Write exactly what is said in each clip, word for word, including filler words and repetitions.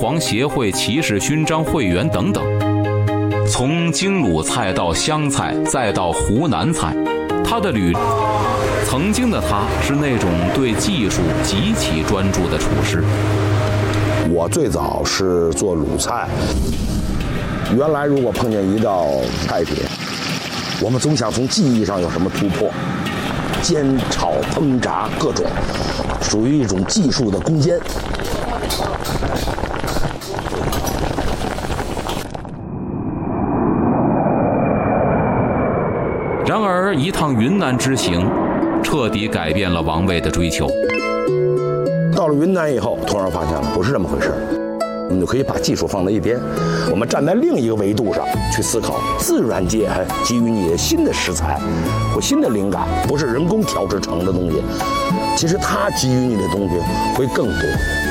皇协会骑士勋章会员等等。从京鲁菜到湘菜，再到湖南菜，他的履曾经的他是那种对技术极其专注的厨师。 我最早是做鲁菜，原来如果碰见一道菜品，我们总想从技艺上有什么突破，煎炒烹炸各种，属于一种技术的攻坚。 然而一趟云南之行彻底改变了王卫的追求。 到了云南以后，突然发现了不是这么回事，我们就可以把技术放在一边，我们站在另一个维度上去思考，自然界还给予你的新的食材或新的灵感，不是人工调制成的东西，其实它给予你的东西会更多。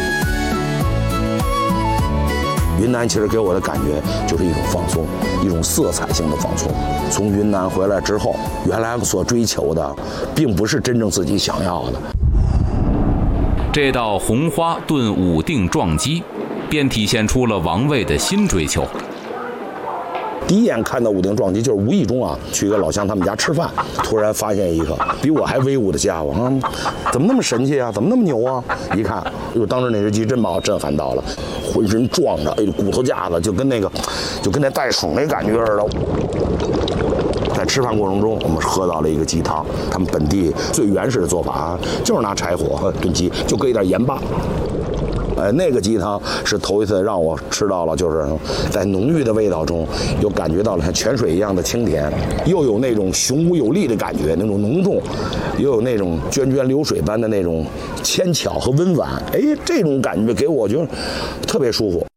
云南其实给我的感觉就是一种放松，一种色彩性的放松。从云南回来之后，原来所追求的并不是真正自己想要的。 这道红花炖武定撞鸡便体现出了王卫的新追求。 第一眼看到武定撞鸡，就是无意中啊去一个老乡他们家吃饭，突然发现一个比我还威武的家伙啊，怎么那么神气啊，怎么那么牛啊？一看，哟，当时那只鸡真把我震撼到了，浑身壮着，哎，骨头架子就跟那个，就跟那袋鼠那感觉似的。在吃饭过程中，我们喝到了一个鸡汤，他们本地最原始的做法啊，就是拿柴火炖鸡，就搁一点盐巴。呃，那个鸡汤是头一次让我吃到了，就是在浓郁的味道中，又感觉到了像泉水一样的清甜，又有那种雄武有力的感觉，那种浓重，又有那种涓涓流水般的那种纤巧和温婉。哎，这种感觉给我就特别舒服。